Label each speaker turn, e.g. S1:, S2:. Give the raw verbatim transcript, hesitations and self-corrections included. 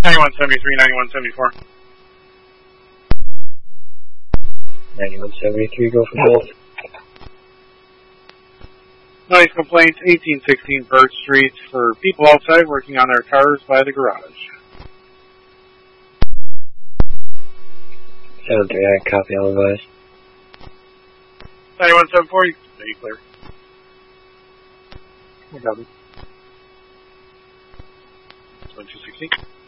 S1: ninety-one seventy-three, ninety-one seventy-four.
S2: ninety-one seventy-three, go for both.
S1: Noise complaints, eighteen sixteen Birch Street, for people outside working on their cars by the garage.
S2: seven three, I copy, I'll advise.
S1: ninety-one seventy-four, you can stay clear. I copy. twenty-two sixteen.